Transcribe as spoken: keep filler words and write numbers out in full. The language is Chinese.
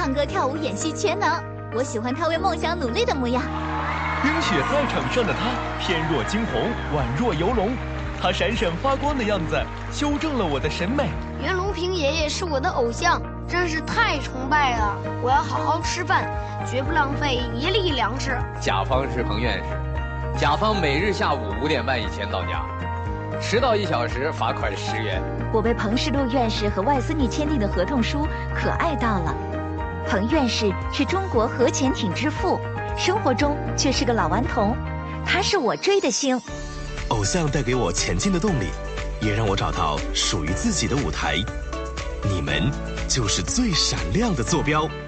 唱歌、跳舞、演戏全能。我喜欢他为梦想努力的模样。 冰雪赛场上的他，翩若惊鸿，宛若游龙。他闪闪发光的样子，修正了我的审美。 袁隆平爷爷是我的偶像，真是太崇拜了。我要好好吃饭，绝不浪费一粒粮食。 甲方是彭院士，甲方每日下午五点半以前到家，迟到一小时罚款十元。 我为彭世禄院士和外孙女签订的合同书可爱到了。彭院士是中国核潜艇之父，生活中却是个老顽童。他是我追的星。 偶像带给我前进的动力，也让我找到属于自己的舞台。你们就是最闪亮的坐标。